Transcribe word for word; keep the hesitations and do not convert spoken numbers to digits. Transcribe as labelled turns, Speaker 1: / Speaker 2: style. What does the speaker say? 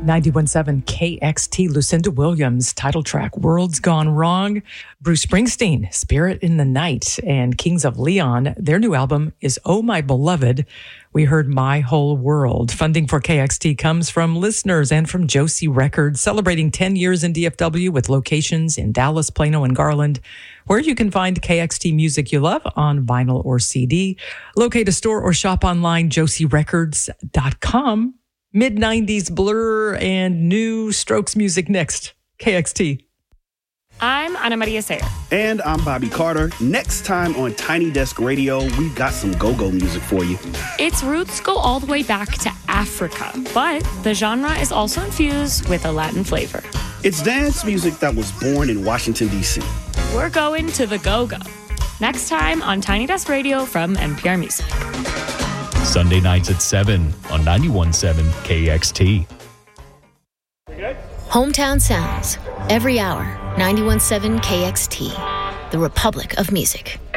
Speaker 1: ninety-one point seven K X T, Lucinda Williams, title track, World's Gone Wrong. Bruce Springsteen, Spirit in the Night, and Kings of Leon, their new album is Oh My Beloved. We heard My Whole World. Funding for K X T comes from listeners and from Josie Records, celebrating ten years in D F W with locations in Dallas, Plano, and Garland, where you can find K X T music you love on vinyl or C D. Locate a store or shop online, josie records dot com. mid nineties Blur and new Strokes music next. K X T.
Speaker 2: I'm Ana Maria Sayer.
Speaker 3: And I'm Bobby Carter. Next time on Tiny Desk Radio, we've got some go-go music for you.
Speaker 2: Its roots go all the way back to Africa, but the genre is also infused with a Latin flavor.
Speaker 3: It's dance music that was born in Washington, D C.
Speaker 2: We're going to the go-go. Next time on Tiny Desk Radio from N P R Music.
Speaker 4: Sunday nights at seven on ninety-one point seven K X T.
Speaker 5: Hometown Sounds, every hour, ninety-one point seven K X T, the Republic of Music.